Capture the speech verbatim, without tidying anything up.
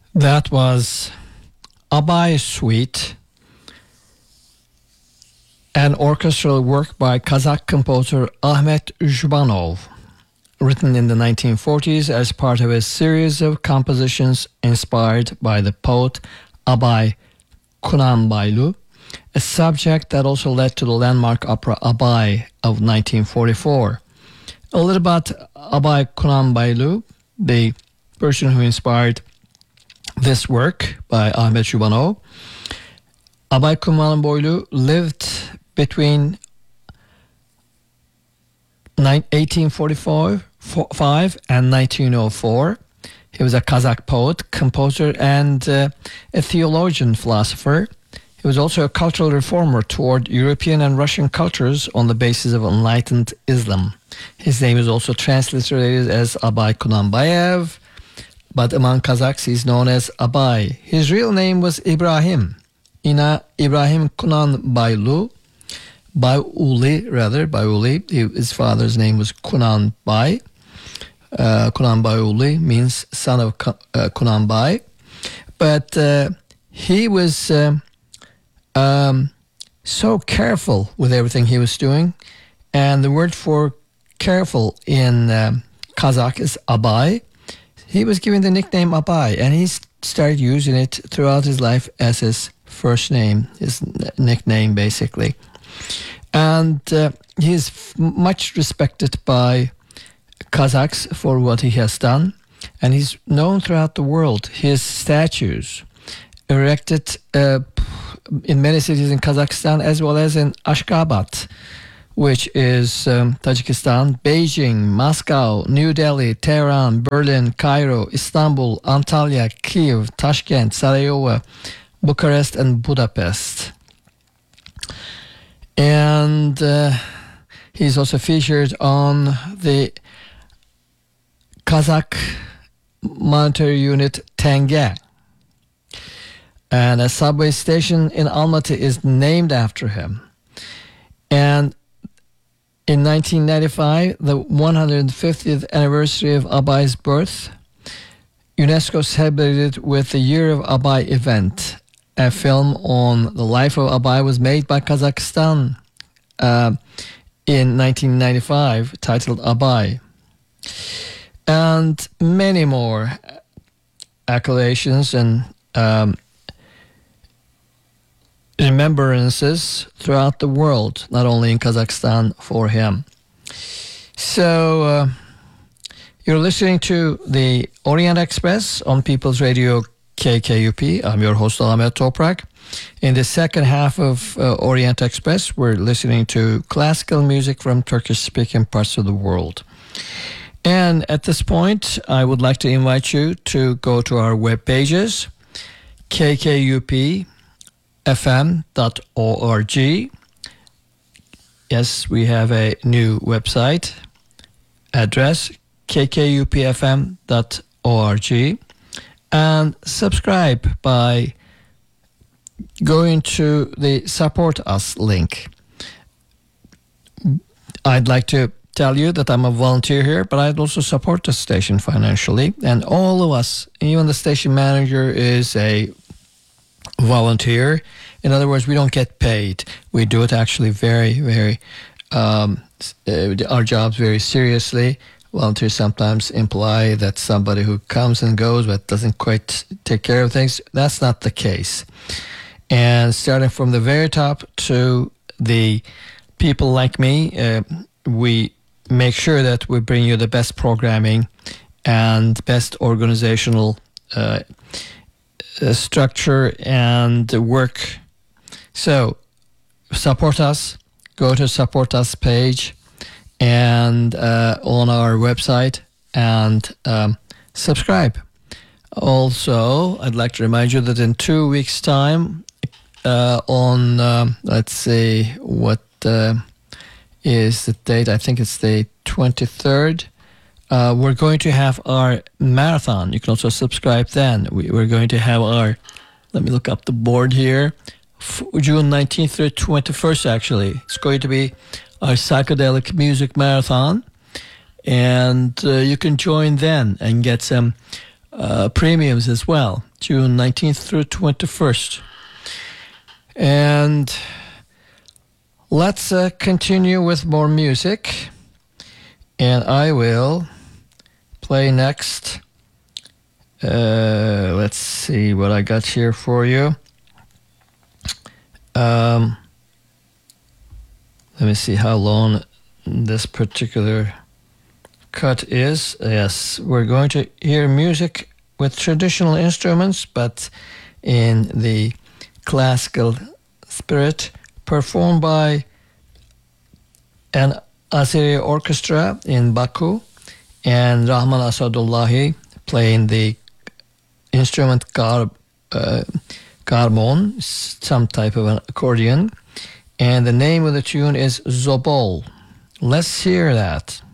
That was Abay Suite, an orchestral work by Kazakh composer Ahmet Zhubanov, written in the nineteen forties as part of a series of compositions inspired by the poet Abay Kunanbaylu, a subject that also led to the landmark opera Abay of nineteen forty-four. A little about Abay Kunanbaylu, the person who inspired this work by Ahmet Zhubanov. Abay Kunanbaylu lived between eighteen forty-five and nineteen oh four. He was a Kazakh poet, composer, and uh, a theologian philosopher. He was also a cultural reformer toward European and Russian cultures on the basis of enlightened Islam. His name is also transliterated as Abay Kunanbayev, but among Kazakhs he is known as Abay. His real name was Ibrahim, Ina Ibrahim Kunanbaylu, Bayuli rather, Bayuli. His father's name was Kunanbay. Uh, Kunanbayuli means son of uh, Kunanbay. But uh, he was uh, um, so careful with everything he was doing. And the word for careful in um, Kazakh is Abay. He was given the nickname Abay, and he started using it throughout his life as his first name, his nickname basically. And uh, he is f- much respected by Kazakhs for what he has done, and he's known throughout the world. His statues erected uh, in many cities in Kazakhstan as well as in Ashgabat, which is um, Tajikistan, Beijing, Moscow, New Delhi, Tehran, Berlin, Cairo, Istanbul, Antalya, Kiev, Tashkent, Sarajevo, Bucharest, and Budapest. And uh, he's also featured on the Kazakh monetary unit Tenge. And a subway station in Almaty is named after him. And in nineteen ninety-five, the one hundred fiftieth anniversary of Abay's birth, UNESCO celebrated with the Year of Abay event. A film on the life of Abay was made by Kazakhstan uh, in nineteen ninety-five, titled Abay. And many more accolades and um, remembrances throughout the world, not only in Kazakhstan, for him. So uh, you're listening to the Orient Express on People's Radio K K U P. I'm your host, Ahmet Toprak. In the second half of uh, Orient Express, we're listening to classical music from Turkish-speaking parts of the world. And at this point, I would like to invite you to go to our web pages, k k u p f m dot org. Yes, we have a new website address, k k u p f m dot org. And subscribe by going to the Support Us link. I'd like to tell you that I'm a volunteer here, but I'd also support the station financially. And all of us, even the station manager, is a volunteer. In other words, we don't get paid. We do it actually very, very, um, uh, our jobs very seriously. Volunteers sometimes imply that somebody who comes and goes but doesn't quite take care of things. That's not the case. And starting from the very top to the people like me, uh, we make sure that we bring you the best programming and best organizational uh, uh, structure and work. So support us. Go to Support Us page and uh, on our website and um, subscribe. Also, I'd like to remind you that in two weeks' time, uh, on um, let's see what uh, is the date. I think it's the twenty-third. Uh, we're going to have our marathon. You can also subscribe then. We, we're going to have our. Let me look up the board here. F- June nineteenth through twenty-first. Actually, it's going to be our psychedelic music marathon, and uh, you can join then and get some uh, premiums as well. June nineteenth through twenty-first. And let's uh, continue with more music. And I will play next. Uh, let's see what I got here for you. Um, let me see how long this particular cut is. Yes, we're going to hear music with traditional instruments, but in the classical spirit, performed by an Azeri orchestra in Baku, and Rahman Asadullahi playing the instrument gar, uh, garbon, some type of an accordion, and the name of the tune is Zobol. Let's hear that.